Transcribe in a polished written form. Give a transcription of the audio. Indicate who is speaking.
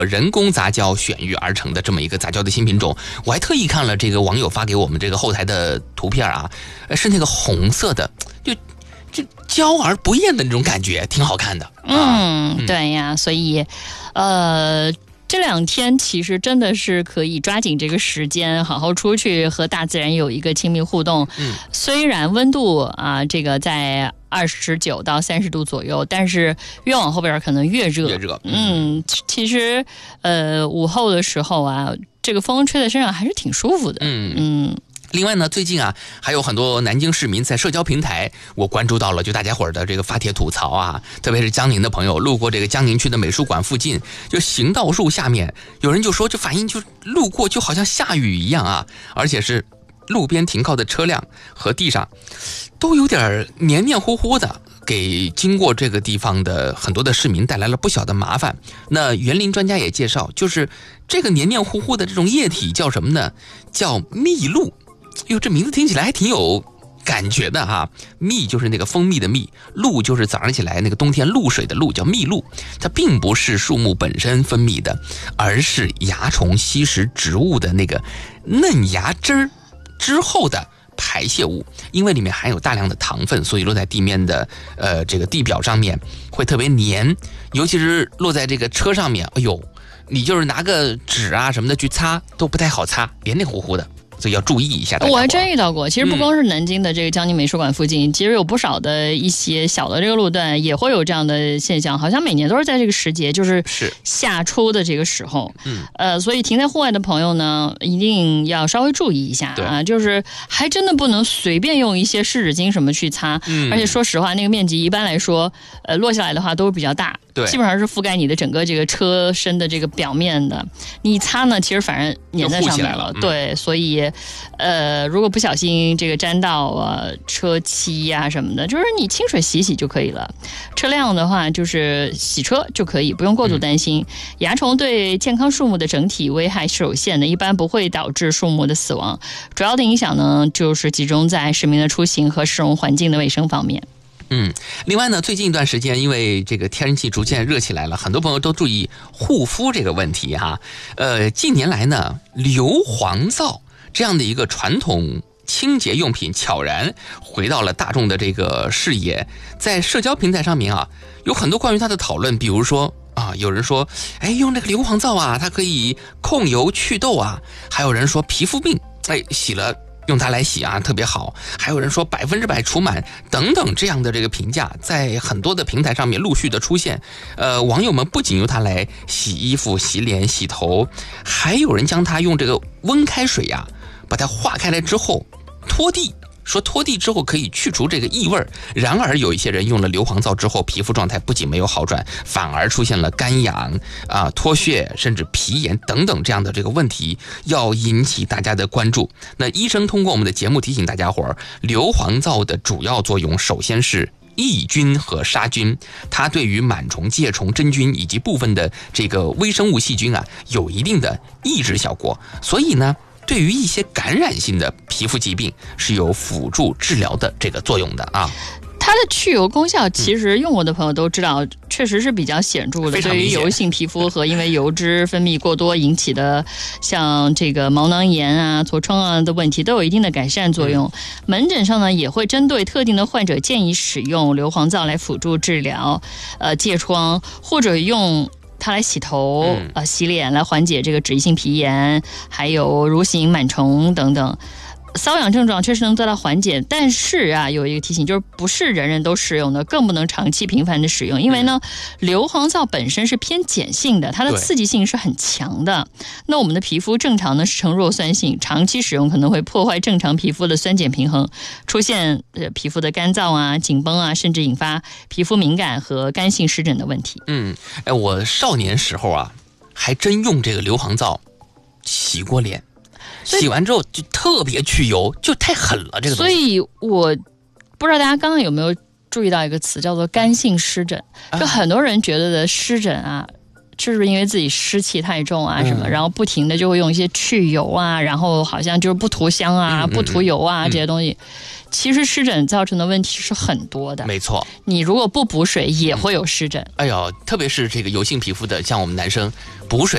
Speaker 1: 人工杂胶选育而成的这么一个杂胶的新品种。我还特意看了这个网友发给我们这个后台的图片啊，是那个红色的，就娇而不艳的那种感觉，挺好看的。
Speaker 2: 对呀，所以这2天其实真的是可以抓紧这个时间，好好出去和大自然有一个亲密互动。虽然温度啊，这个在29到30度左右，但是越往后边可能越热。其实午后的时候啊，这个风吹在身上还是挺舒服的。
Speaker 1: 另外呢，最近啊，还有很多南京市民在社交平台，我关注到了，就大家伙儿的这个发帖吐槽啊，特别是江宁的朋友路过这个江宁区的美术馆附近，就行道树下面，有人就说，这反应就路过就好像下雨一样啊，而且是路边停靠的车辆和地上都有点黏黏糊糊的，给经过这个地方的很多的市民带来了不小的麻烦。那园林专家也介绍，就是这个黏黏糊糊的这种液体叫什么呢？叫蜜露。哟，这名字听起来还挺有感觉的哈。蜜就是那个蜂蜜的蜜，露就是早上起来那个冬天露水的露，叫蜜露。它并不是树木本身分泌的，而是蚜虫吸食植物的那个嫩芽汁儿之后的排泄物。因为里面含有大量的糖分，所以落在地面的这个地表上面会特别黏，尤其是落在这个车上面，哎呦，你就是拿个纸啊什么的去擦都不太好擦，黏黏糊糊的。所以要注意一下。
Speaker 2: 我还真遇到过，其实不光是南京的这个江宁美术馆附近，其实有不少的一些小的这个路段也会有这样的现象，好像每年都是在这个时节，就是夏初的这个时候。所以停在户外的朋友呢，一定要稍微注意一下啊，就是还真的不能随便用一些湿纸巾什么去擦，而且说实话，那个面积一般来说，落下来的话都是比较大。
Speaker 1: 对，
Speaker 2: 基本上是覆盖你的整个这个车身的这个表面的，你擦呢，其实反而粘在上面了。对，所以如果不小心这个沾到车漆呀什么的，就是你清水洗洗就可以了。车辆的话就是洗车就可以，不用过度担心。蚜虫对健康树木的整体危害是有限的，一般不会导致树木的死亡。主要的影响呢，就是集中在市民的出行和市容环境的卫生方面。
Speaker 1: 另外呢，最近一段时间，因为这个天气逐渐热起来了，很多朋友都注意护肤这个问题哈。近年来呢，硫磺皂这样的一个传统清洁用品悄然回到了大众的这个视野，在社交平台上面啊，有很多关于它的讨论，比如说啊，有人说，用这个硫磺皂啊，它可以控油祛痘啊，还有人说皮肤病，洗了用它来洗啊特别好，还有人说100%除螨等等这样的这个评价，在很多的平台上面陆续的出现。网友们不仅用它来洗衣服、洗脸、洗头，还有人将它用这个温开水呀，把它化开来之后拖地，说拖地之后可以去除这个异味。然而有一些人用了硫磺皂之后，皮肤状态不仅没有好转，反而出现了干痒脱屑甚至皮炎等等这样的这个问题，要引起大家的关注。那医生通过我们的节目提醒大家伙，硫磺皂的主要作用首先是抑菌和杀菌，它对于螨虫、疥虫、真菌以及部分的这个微生物细菌啊有一定的抑制效果，所以呢对于一些感染性的皮肤疾病是有辅助治疗的这个作用的啊。
Speaker 2: 它的去油功效其实用过的朋友都知道，确实是比较显著的。对于油性皮肤和因为油脂分泌过多引起的像这个毛囊炎啊、痤疮啊的问题都有一定的改善作用。门诊上呢也会针对特定的患者建议使用硫磺皂来辅助治疗疥疮，或者用它来洗头洗脸来缓解这个脂溢性皮炎，还有蠕形螨虫等等。瘙痒症状确实能得到缓解，但是有一个提醒，就是不是人人都使用的，更不能长期频繁的使用，因为呢，硫磺皂本身是偏碱性的，它的刺激性是很强的。那我们的皮肤正常呢是呈弱酸性，长期使用可能会破坏正常皮肤的酸碱平衡，出现皮肤的干燥啊、紧绷啊，甚至引发皮肤敏感和干性湿疹的问题。
Speaker 1: 我少年时候啊，还真用这个硫磺皂洗过脸。洗完之后就特别去油，就太狠了这个东西。所
Speaker 2: 以我不知道大家刚刚有没有注意到一个词叫做干性湿疹。就很多人觉得的湿疹是不是因为自己湿气太重什么，然后不停的就会用一些去油然后好像就是不涂香不涂油这些东西。其实湿疹造成的问题是很多的，
Speaker 1: 没错。
Speaker 2: 你如果不补水也会有湿疹。
Speaker 1: 特别是这个油性皮肤的，像我们男生补水